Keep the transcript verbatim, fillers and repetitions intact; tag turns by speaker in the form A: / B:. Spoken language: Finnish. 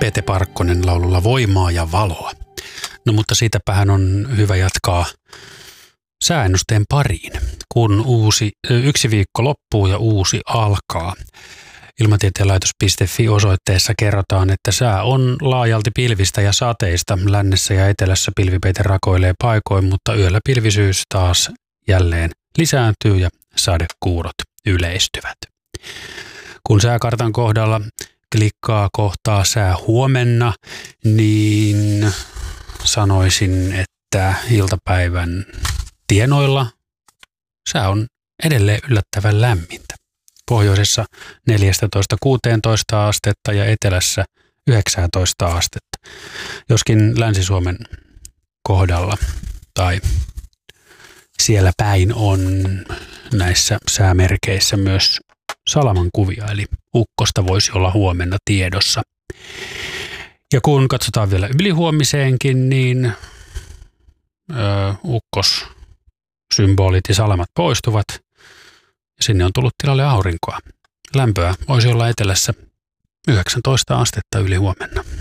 A: Pete Parkkonen laululla Voimaa ja valoa. No mutta siitäpähän on hyvä jatkaa sääennusteen pariin, kun uusi, yksi viikko loppuu ja uusi alkaa. Ilmatieteenlaitos piste fi-osoitteessa kerrotaan, että sää on laajalti pilvistä ja sateista. Lännessä ja etelässä pilvipeite rakoilee paikoin, mutta yöllä pilvisyys taas jälleen lisääntyy ja sadekuurot yleistyvät. Kun sääkartan kohdalla klikkaa kohtaa sää huomenna, niin sanoisin, että iltapäivän tienoilla sää on edelleen yllättävän lämmintä. Pohjoisessa neljätoista kuusitoista astetta ja etelässä yhdeksäntoista astetta. Joskin Länsi-Suomen kohdalla tai siellä päin on näissä säämerkeissä myös salamankuvia, eli ukkosta voisi olla huomenna tiedossa. Ja kun katsotaan vielä ylihuomiseenkin, niin ö, ukkossymbolit ja salamat poistuvat. Ja sinne on tullut tilalle aurinkoa. Lämpöä voisi olla etelässä yhdeksäntoista astetta yli huomenna.